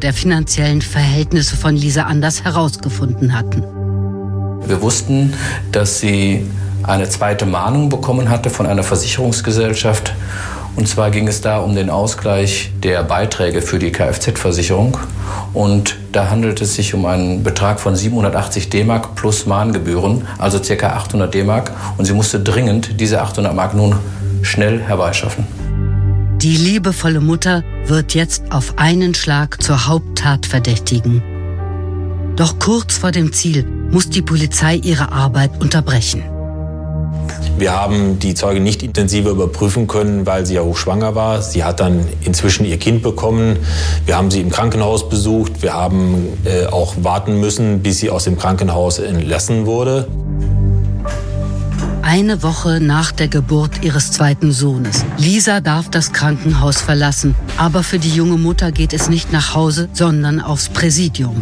der finanziellen Verhältnisse von Lisa Anders herausgefunden hatten. Wir wussten, dass sie eine zweite Mahnung bekommen hatte von einer Versicherungsgesellschaft. Und zwar ging es da um den Ausgleich der Beiträge für die Kfz-Versicherung. Und da handelt es sich um einen Betrag von 780 D-Mark plus Mahngebühren, also ca. 800 D-Mark. Und sie musste dringend diese 800 Mark nun schnell herbeischaffen. Die liebevolle Mutter wird jetzt auf einen Schlag zur Haupttatverdächtigen. Doch kurz vor dem Ziel muss die Polizei ihre Arbeit unterbrechen. Wir haben die Zeugin nicht intensiver überprüfen können, weil sie ja hochschwanger war. Sie hat dann inzwischen ihr Kind bekommen. Wir haben sie im Krankenhaus besucht. Wir haben auch warten müssen, bis sie aus dem Krankenhaus entlassen wurde. Eine Woche nach der Geburt ihres zweiten Sohnes. Lisa darf das Krankenhaus verlassen. Aber für die junge Mutter geht es nicht nach Hause, sondern aufs Präsidium.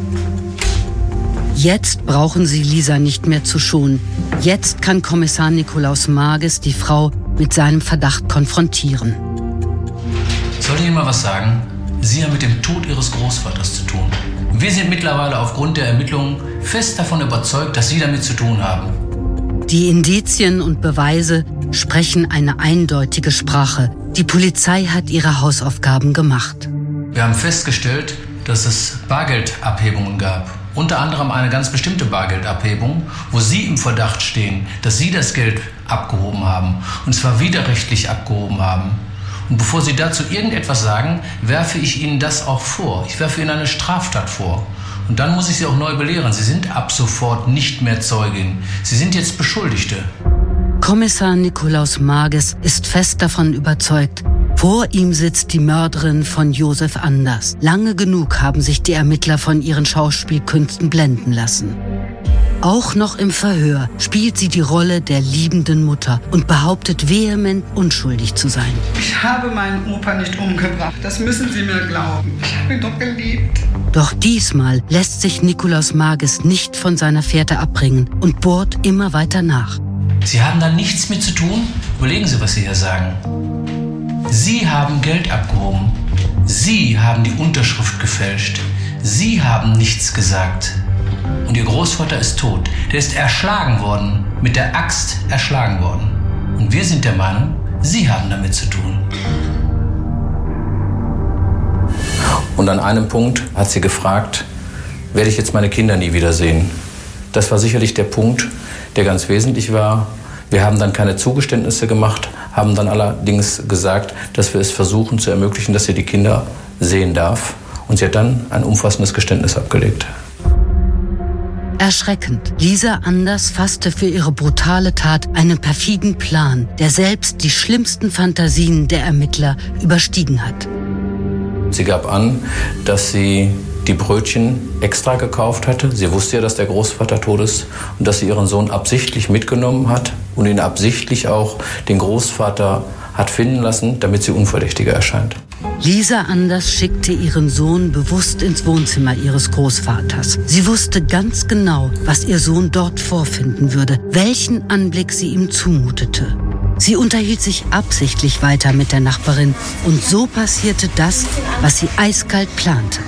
Jetzt brauchen sie Lisa nicht mehr zu schonen. Jetzt kann Kommissar Nikolaus Marges die Frau mit seinem Verdacht konfrontieren. Soll ich Ihnen mal was sagen? Sie haben mit dem Tod Ihres Großvaters zu tun. Wir sind mittlerweile aufgrund der Ermittlungen fest davon überzeugt, dass Sie damit zu tun haben. Die Indizien und Beweise sprechen eine eindeutige Sprache. Die Polizei hat ihre Hausaufgaben gemacht. Wir haben festgestellt, dass es Bargeldabhebungen gab. Unter anderem eine ganz bestimmte Bargeldabhebung, wo Sie im Verdacht stehen, dass Sie das Geld abgehoben haben. Und zwar widerrechtlich abgehoben haben. Und bevor Sie dazu irgendetwas sagen, werfe ich Ihnen das auch vor. Ich werfe Ihnen eine Straftat vor. Und dann muss ich Sie auch neu belehren. Sie sind ab sofort nicht mehr Zeugin. Sie sind jetzt Beschuldigte. Kommissar Nikolaus Marges ist fest davon überzeugt, vor ihm sitzt die Mörderin von Josef Anders. Lange genug haben sich die Ermittler von ihren Schauspielkünsten blenden lassen. Auch noch im Verhör spielt sie die Rolle der liebenden Mutter und behauptet vehement, unschuldig zu sein. Ich habe meinen Opa nicht umgebracht, das müssen Sie mir glauben. Ich habe ihn doch geliebt. Doch diesmal lässt sich Nikolaus Marges nicht von seiner Fährte abbringen und bohrt immer weiter nach. Sie haben da nichts mit zu tun? Überlegen Sie, was Sie hier sagen. Sie haben Geld abgehoben. Sie haben die Unterschrift gefälscht. Sie haben nichts gesagt. Und Ihr Großvater ist tot. Der ist erschlagen worden, mit der Axt erschlagen worden. Und wir sind der Meinung, Sie haben damit zu tun. Und an einem Punkt hat sie gefragt, werde ich jetzt meine Kinder nie wiedersehen? Das war sicherlich der Punkt, der ganz wesentlich war. Wir haben dann keine Zugeständnisse gemacht, haben dann allerdings gesagt, dass wir es versuchen zu ermöglichen, dass sie die Kinder sehen darf. Und sie hat dann ein umfassendes Geständnis abgelegt. Erschreckend. Lisa Anders fasste für ihre brutale Tat einen perfiden Plan, der selbst die schlimmsten Fantasien der Ermittler überstiegen hat. Sie gab an, dass sie die Brötchen extra gekauft hatte. Sie wusste ja, dass der Großvater tot ist und dass sie ihren Sohn absichtlich mitgenommen hat und ihn absichtlich auch den Großvater hat finden lassen, damit sie unverdächtiger erscheint. Lisa Anders schickte ihren Sohn bewusst ins Wohnzimmer ihres Großvaters. Sie wusste ganz genau, was ihr Sohn dort vorfinden würde, welchen Anblick sie ihm zumutete. Sie unterhielt sich absichtlich weiter mit der Nachbarin und so passierte das, was sie eiskalt plante.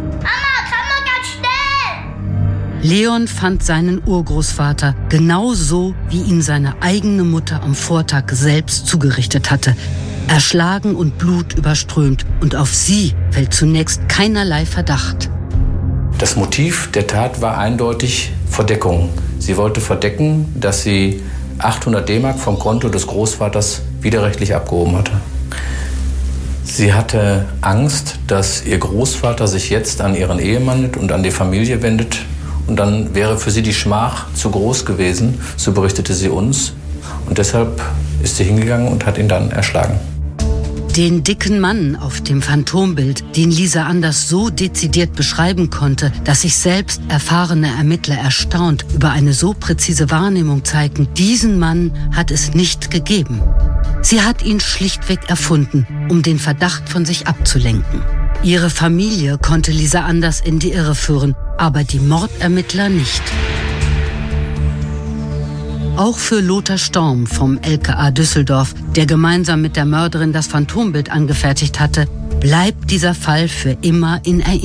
Leon fand seinen Urgroßvater genauso, wie ihn seine eigene Mutter am Vortag selbst zugerichtet hatte. Erschlagen und blutüberströmt. Und auf sie fällt zunächst keinerlei Verdacht. Das Motiv der Tat war eindeutig Verdeckung. Sie wollte verdecken, dass sie 800 D-Mark vom Konto des Großvaters widerrechtlich abgehoben hatte. Sie hatte Angst, dass ihr Großvater sich jetzt an ihren Ehemann und an die Familie wendet. Und dann wäre für sie die Schmach zu groß gewesen, so berichtete sie uns. Und deshalb ist sie hingegangen und hat ihn dann erschlagen. Den dicken Mann auf dem Phantombild, den Lisa Anders so dezidiert beschreiben konnte, dass sich selbst erfahrene Ermittler erstaunt über eine so präzise Wahrnehmung zeigten, diesen Mann hat es nicht gegeben. Sie hat ihn schlichtweg erfunden, um den Verdacht von sich abzulenken. Ihre Familie konnte Lisa Anders in die Irre führen, aber die Mordermittler nicht. Auch für Lothar Storm vom LKA Düsseldorf, der gemeinsam mit der Mörderin das Phantombild angefertigt hatte, bleibt dieser Fall für immer in Erinnerung.